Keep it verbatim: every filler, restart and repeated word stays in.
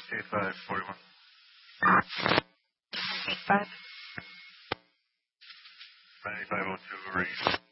eight five forty-one. eight five. ninety-five oh two, read.